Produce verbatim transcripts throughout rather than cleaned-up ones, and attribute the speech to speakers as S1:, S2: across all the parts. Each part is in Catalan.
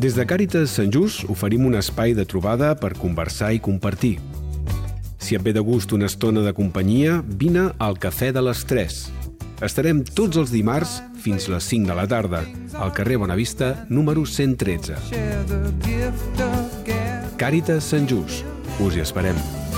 S1: Des de Càritas Sant Just oferim un espai de trobada per conversar i compartir. Si et ve de gust una estona de companyia, vine al Cafè de les tres. Estarem tots els dimarts fins les cinc de la tarda, al carrer Bonavista, número cent tretze. Càritas Sant Just. Us hi esperem.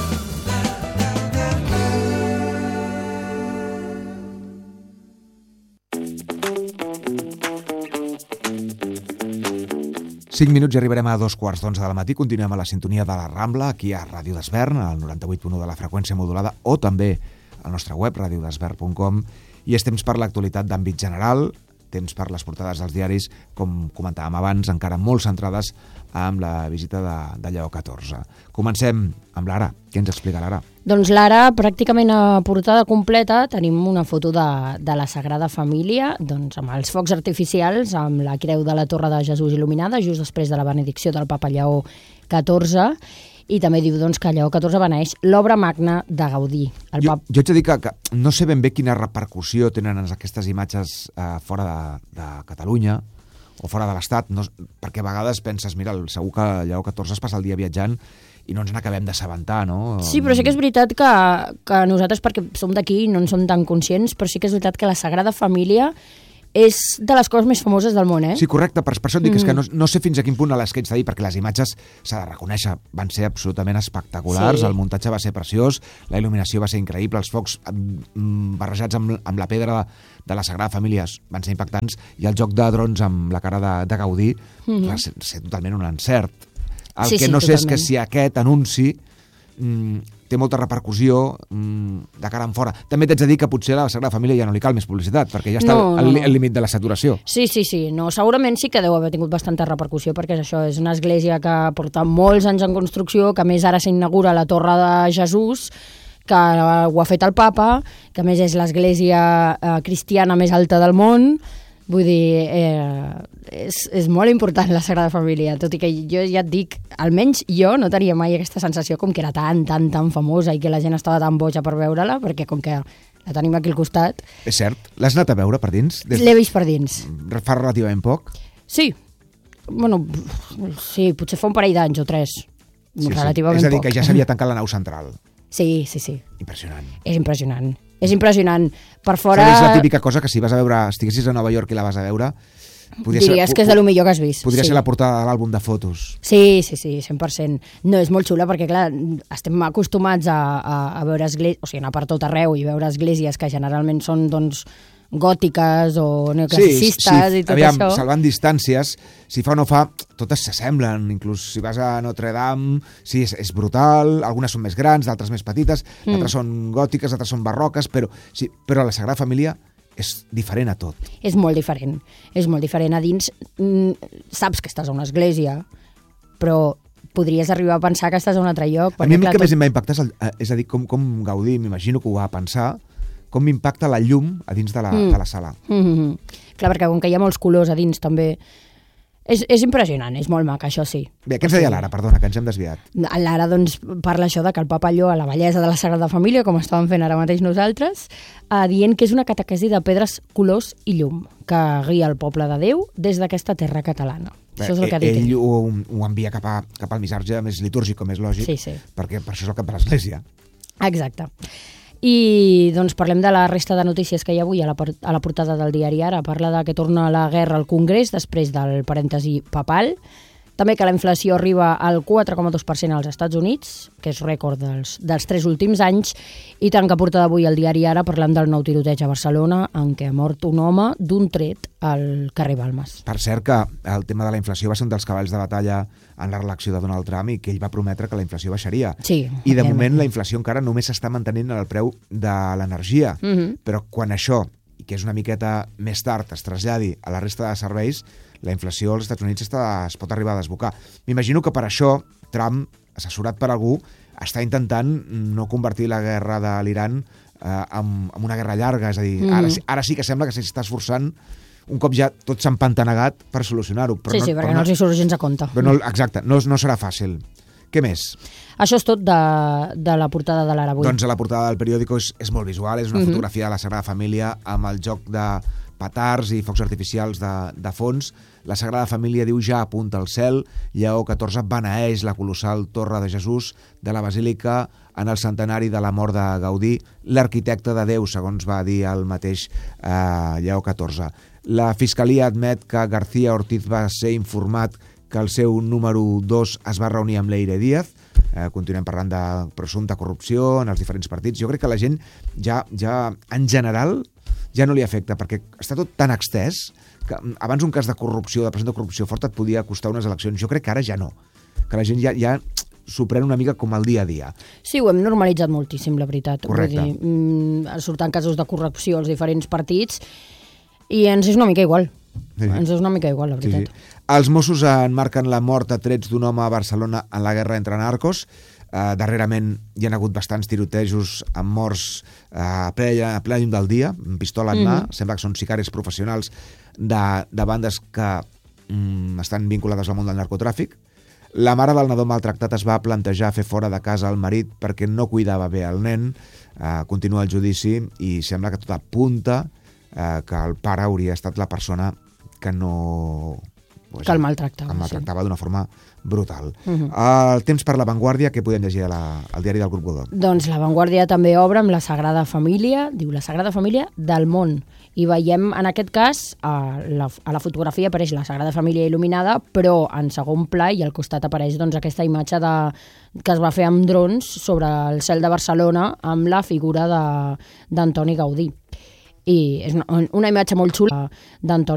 S2: cinc minuts i arribarem a dos quarts d'onze del matí. Continuem a la sintonia de la Rambla, aquí a Ràdio Desvern, al noranta-vuit punt u de la freqüència modulada, o també al nostre web, radio desvern punt com, i és temps per l'actualitat d'àmbit general, temps per les portades dels diaris, com comentàvem abans, encara molt centrades amb la visita de, de Lleó catorze. Comencem amb l'Ara. Què ens explica l'Ara?
S3: Doncs l'Ara, pràcticament a portada completa, tenim una foto de, de la Sagrada Família, doncs amb els focs artificials, amb la creu de la Torre de Jesús il·luminada, just després de la benedicció del papa Lleó catorze, i també diu doncs, que Lleó catorze beneix l'obra magna de Gaudí. El
S2: jo,
S3: pap...
S2: jo ets a dir que, que no sé ben bé quina repercussió tenen aquestes imatges eh, fora de, de Catalunya o fora de l'Estat, no, perquè a vegades penses, mira, segur que Lleó catorze es passa el dia viatjant i no ens n'acabem d'assabentar, no?
S3: Sí, però sí que és veritat que, que nosaltres, perquè som d'aquí i no en som tan conscients, però sí que és veritat que la Sagrada Família és de les coses més famoses del món, eh?
S2: Sí, correcte, per, per això et dic mm. és que no, no sé fins a quin punt a les que ets de dir, perquè les imatges, s'ha de reconèixer, van ser absolutament espectaculars, sí. El muntatge va ser preciós, la il·luminació va ser increïble, els focs mm, barrejats amb, amb la pedra de la Sagrada Família van ser impactants, i el joc de drons amb la cara de, de Gaudí mm-hmm. va ser, ser totalment un encert. El
S3: sí,
S2: que
S3: sí,
S2: no sé
S3: totalment.
S2: És que si aquest anunci mm, té molta repercussió mm, de cara en fora. També t'haig de dir que potser a la Sagrada Família ja no li cal més publicitat, perquè ja està
S3: no,
S2: al,
S3: no.
S2: al límit de la saturació.
S3: Sí, sí, sí. No, segurament sí que deu haver tingut bastanta repercussió, perquè és això, és una església que porta molts anys en construcció, que a més ara s'inaugura la Torre de Jesús, que ho ha fet el papa, que a més és l'església eh, cristiana més alta del món. Vull dir, eh, és, és molt important la Sagrada Família, tot i que jo ja et dic, almenys jo no tenia mai aquesta sensació com que era tan, tan, tan famosa i que la gent estava tan boja per veure-la, perquè com que la tenim aquí al costat...
S2: És cert? L'has anat a veure per dins? Des...
S3: L'he vist per dins.
S2: Fa relativament poc?
S3: Sí. Bueno, sí, potser fa un parell d'anys o tres.
S2: Sí,
S3: relativament
S2: sí. És a dir,
S3: poc.
S2: que ja s'havia tancat la nau central.
S3: Sí, sí, sí.
S2: Impressionant.
S3: És impressionant. És impressionant. Per fora...
S2: És la típica cosa que si vas a veure, estiguessis a Nova York i la vas a veure...
S3: Diries
S2: ser,
S3: que és de lo millor que has vist.
S2: Podria
S3: sí.
S2: ser la portada de l'àlbum de fotos.
S3: Sí, sí, sí, cent per cent. No, és molt xula perquè, clar, estem acostumats a, a, a veure esglésies, o sigui, anar per tot arreu i veure esglésies que generalment són, doncs, gòtiques o neoclassicistes
S2: sí, sí.
S3: i tot
S2: Aviam,
S3: això.
S2: Salvant distàncies, si fa o no fa, totes s'assemblen, inclús si vas a Notre Dame, sí, és, és brutal, algunes són més grans, d'altres més petites, mm. altres són gòtiques, altres són barroques, però, sí, però la Sagrada Família és diferent a tot.
S3: És molt diferent, és molt diferent. A dins, saps que estàs a una església, però podries arribar a pensar que estàs a un altre lloc.
S2: A mi el que
S3: tot...
S2: més em va impactar és, el, és a dir, com, com Gaudí, m'imagino que ho va pensar, com m'impacta la llum a dins de la, mm. de la sala.
S3: Mm-hmm. Clar, perquè com que hi ha molts colors a dins també... És, és impressionant, és molt maca, això sí.
S2: Bé, què ens deia l'Ara? Perdona, que ens hem desviat.
S3: L'Ara, doncs, parla això de que el papa Lleó, la bellesa de la Sagrada Família, com estàvem fent ara mateix nosaltres, eh, dient que és una catequesi de pedres, colors i llum, que guia el poble de Déu des d'aquesta terra catalana. Bé, això és el que ha dit
S2: ell. Ell ho, ho envia cap, a, cap al missatge més litúrgic, com és lògic,
S3: sí, sí.
S2: perquè per això és el cap de l'Església.
S3: Exacte. I doncs parlem de la resta de notícies que hi ha avui a la, a la portada del diari Ara. Parla de que torna la guerra al Congrés després del parèntesi papal. També que la inflació arriba al quatre coma dos per cent als Estats Units, que és rècord dels, dels tres últims anys, i tant que porta d'avui el diari Ara parlant del nou tiroteig a Barcelona, en què ha mort un home d'un tret al carrer Balmes.
S2: Per cert que el tema de la inflació va ser un dels cavalls de batalla en la reelecció de Donald Trump i que ell va prometre que la inflació baixaria.
S3: Sí,
S2: I de moment la inflació encara només s'està mantenint en el preu de l'energia,
S3: mm-hmm.
S2: però quan això, i que és una miqueta més tard, es traslladi a la resta de serveis, la inflació als Estats Units està, es pot arribar a desbocar. M'imagino que per això Trump, assessorat per algú, està intentant no convertir la guerra de l'Iran eh, en, en una guerra llarga. És a dir, mm. ara, ara sí que sembla que s'està esforçant un cop ja tot s'ha empantanegat per solucionar-ho.
S3: Sí, no, sí, perquè no, no els hi surt gens a compte.
S2: Però no, exacte, no, no serà fàcil. Què més?
S3: Això és tot de, de la portada de l'Ara avui.
S2: Doncs la portada del periòdico és, és molt visual, és una mm-hmm. fotografia de la Sagrada Família amb el joc de, petards i focs artificials de, de fons. La Sagrada Família diu ja apunta al cel. Lleó catorze beneeix la colossal Torre de Jesús de la Basílica en el centenari de la mort de Gaudí, l'arquitecte de Déu, segons va dir el mateix eh, Lleó catorze. La Fiscalia admet que García Ortiz va ser informat que el seu número dos es va reunir amb Leire Díaz. Eh, continuem parlant de presumpta corrupció en els diferents partits. Jo crec que la gent ja, ja en general ja no li afecta, perquè està tot tan extès que abans un cas de corrupció, de presumpta corrupció forta, et podia costar unes eleccions. Jo crec que ara ja no, que la gent ja, ja s'ho pren una mica com el dia a dia.
S3: Sí, ho hem normalitzat moltíssim, la veritat.
S2: Correcte.
S3: Vull dir, mm, surten casos de corrupció als diferents partits i ens és una mica igual. Sí. Ens és una mica igual, la veritat.
S2: Sí, sí. Els Mossos enmarquen la mort a trets d'un home a Barcelona en la guerra entre narcos. Eh, darrerament hi ha hagut bastants tirotejos amb morts eh, a ple, a ple llum del dia, amb pistola en mà. Mm-hmm. Sembla que són sicaris professionals de, de bandes que mm, estan vinculades al món del narcotràfic. La mare del nadó maltractat es va plantejar fer fora de casa el marit perquè no cuidava bé el nen. Eh, continua el judici i sembla que tot apunta eh, que el pare hauria estat la persona que no... Pues,
S3: que el maltractava.
S2: El maltractava sí. D'una forma brutal.
S3: Uh-huh.
S2: El temps per La Vanguardia, què podem llegir a la, al diari del Grup Godó?
S3: Doncs La Vanguardia també obre amb la Sagrada Família, diu la Sagrada Família del món. I veiem, en aquest cas, a la, a la fotografia apareix la Sagrada Família il·luminada, però en segon pla i al costat apareix doncs, aquesta imatge de, que es va fer amb drons sobre el cel de Barcelona amb la figura d'Antoni Gaudí. I és una, una imatge molt xula d'Antoni